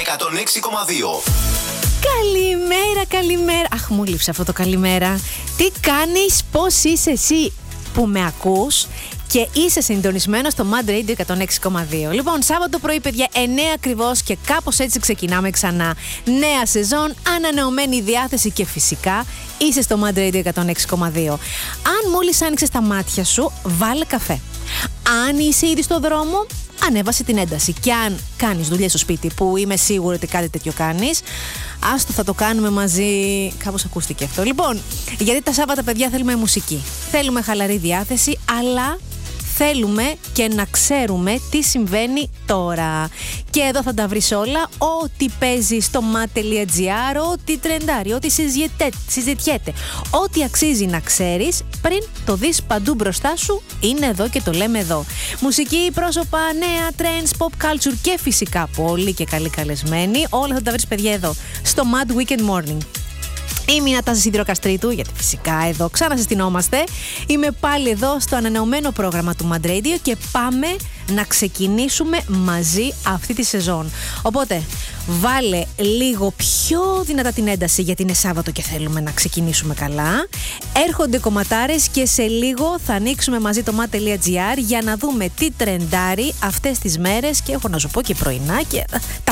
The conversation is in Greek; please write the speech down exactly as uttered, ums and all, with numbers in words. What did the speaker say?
εκατόν έξι κόμμα δύο. Καλημέρα, καλημέρα. Αχ, μου λείψε αυτό το καλημέρα. Τι κάνεις, πώς είσαι εσύ που με ακούς και είσαι συντονισμένο στο Mad Radio εκατόν έξι κόμμα δύο. Λοιπόν, Σάββατο πρωί, παιδιά, εννιά ακριβώς και κάπως έτσι ξεκινάμε ξανά. Νέα σεζόν, ανανεωμένη διάθεση και φυσικά είσαι στο Mad Radio εκατόν έξι κόμμα δύο. Αν μόλις άνοιξες τα μάτια σου, βάλε καφέ. Αν είσαι ήδη στο δρόμο, ανέβασε την ένταση. Και αν κάνεις δουλειές στο σπίτι, που είμαι σίγουρη ότι κάτι τέτοιο κάνεις, άστο, θα το κάνουμε μαζί. Κάπως ακούστηκε αυτό. Λοιπόν, γιατί τα Σάββατα, παιδιά, θέλουμε μουσική. Θέλουμε χαλαρή διάθεση, αλλά θέλουμε και να ξέρουμε τι συμβαίνει τώρα. Και εδώ θα τα βρεις όλα. Ό,τι παίζει στο mat.gr, ό,τι τρεντάρει, ό,τι συζητιέται, ό,τι αξίζει να ξέρεις πριν το δεις παντού μπροστά σου, είναι εδώ και το λέμε εδώ. Μουσική, πρόσωπα, νέα, trends, pop culture και φυσικά πολύ και καλή καλεσμένοι. Όλα θα τα βρεις, παιδιά, εδώ στο Mad Weekend Morning. Είμαι η Νατάσα Σιδηροκαστρίτου, γιατί φυσικά εδώ ξανασυστηνόμαστε. Είμαι πάλι εδώ στο ανανεωμένο πρόγραμμα του Mad Radio και πάμε να ξεκινήσουμε μαζί αυτή τη σεζόν. Οπότε, βάλε λίγο πιο δυνατά την ένταση, γιατί είναι Σάββατο και θέλουμε να ξεκινήσουμε καλά. Έρχονται κομματάρες και σε λίγο θα ανοίξουμε μαζί το mat.gr για να δούμε τι τρεντάρει αυτές τις μέρες και έχω να σου πω και πρωινά και